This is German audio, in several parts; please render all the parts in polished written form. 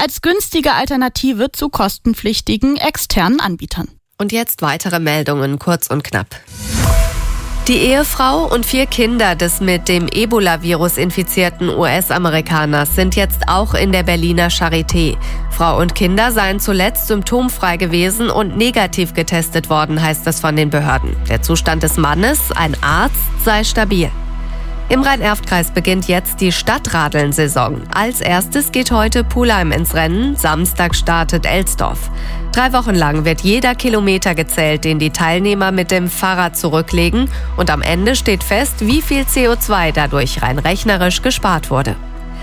als günstige Alternative zu kostenpflichtigen externen Anbietern. Und jetzt weitere Meldungen, kurz und knapp. Die Ehefrau und 4 Kinder des mit dem Ebola-Virus infizierten US-Amerikaners sind jetzt auch in der Berliner Charité. Frau und Kinder seien zuletzt symptomfrei gewesen und negativ getestet worden, heißt es von den Behörden. Der Zustand des Mannes, ein Arzt, sei stabil. Im Rhein-Erft-Kreis beginnt jetzt die Stadtradeln-Saison. Als erstes geht heute Pulheim ins Rennen, Samstag startet Elsdorf. 3 Wochen lang wird jeder Kilometer gezählt, den die Teilnehmer mit dem Fahrrad zurücklegen. Und am Ende steht fest, wie viel CO2 dadurch rein rechnerisch gespart wurde.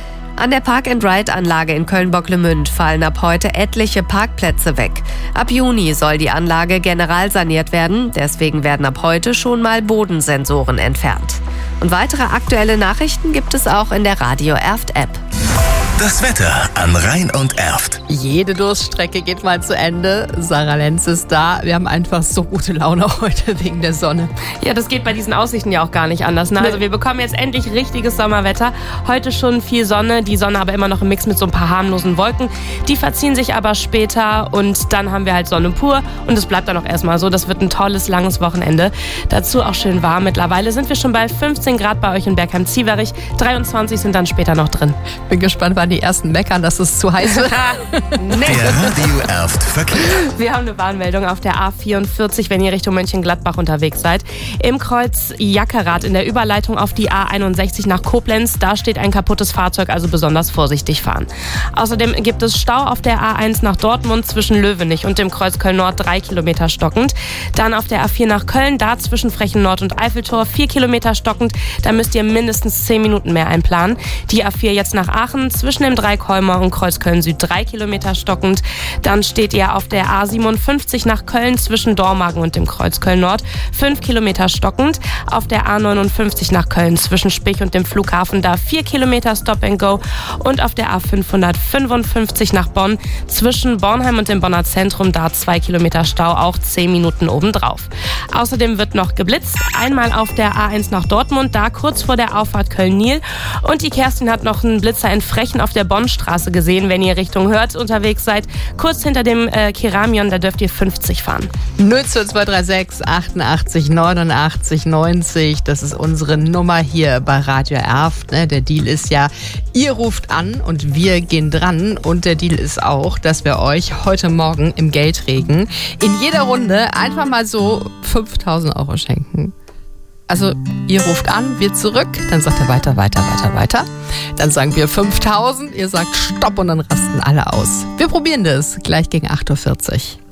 An der Park-and-Ride-Anlage in Köln-Bocklemünd fallen ab heute etliche Parkplätze weg. Ab Juni soll die Anlage generalsaniert werden, deswegen werden ab heute schon mal Bodensensoren entfernt. Und weitere aktuelle Nachrichten gibt es auch in der Radio Erft-App. Das Wetter an Rhein und Erft. Jede Durststrecke geht mal zu Ende. Sarah Lenz ist da. Wir haben einfach so gute Laune heute wegen der Sonne. Ja, das geht bei diesen Aussichten ja auch gar nicht anders. Ne? Also wir bekommen jetzt endlich richtiges Sommerwetter. Heute schon viel Sonne, die Sonne aber immer noch im Mix mit so ein paar harmlosen Wolken. Die verziehen sich aber später und dann haben wir halt Sonne pur und es bleibt dann auch erstmal so. Das wird ein tolles, langes Wochenende. Dazu auch schön warm. Mittlerweile sind wir schon bei 15 Grad bei euch in Bergheim-Zieverich. 23 sind dann später noch drin. Bin gespannt, wann die ersten meckern, dass es zu heiß wird. Der Radio Erft Verkehr. Wir haben eine Warnmeldung auf der A44, wenn ihr Richtung Mönchengladbach unterwegs seid. Im Kreuz Jackerath in der Überleitung auf die A61 nach Koblenz. Da steht ein kaputtes Fahrzeug, also besonders vorsichtig fahren. Außerdem gibt es Stau auf der A1 nach Dortmund zwischen Löwenich und dem Kreuz Köln-Nord 3 Kilometer stockend. Dann auf der A4 nach Köln, da zwischen Frechen-Nord und Eiffeltor 4 Kilometer stockend. Da müsst ihr mindestens 10 Minuten mehr einplanen. Die A4 jetzt nach Aachen zwischen dem Dreikolmer und Kreuz Köln-Süd 3 Kilometer stockend. Dann steht ihr auf der A57 nach Köln zwischen Dormagen und dem Kreuz Köln-Nord 5 Kilometer stockend. Auf der A59 nach Köln zwischen Spich und dem Flughafen da 4 Kilometer Stop and Go. Und auf der A555 nach Bonn zwischen Bornheim und dem Bonner Zentrum da 2 Kilometer Stau, auch 10 Minuten obendrauf. Außerdem wird noch geblitzt. Einmal auf der A1 nach Dortmund, da kurz vor der Auffahrt Köln-Nil. Und die Kerstin hat noch einen Blitzer in Frechen auf der Bonnstraße gesehen, wenn ihr Richtung Hörth unterwegs seid. Kurz hinter dem Keramion, da dürft ihr 50 fahren. 02236 88 89 90, das ist unsere Nummer hier bei Radio Erft. Der Deal ist ja, ihr ruft an und wir gehen dran. Und der Deal ist auch, dass wir euch heute Morgen im Geldregen in jeder Runde einfach mal so 5.000 Euro schenken. Also ihr ruft an, wir zurück, dann sagt er weiter. Dann sagen wir 5.000, ihr sagt Stopp und dann rasten alle aus. Wir probieren das gleich gegen 8.40 Uhr.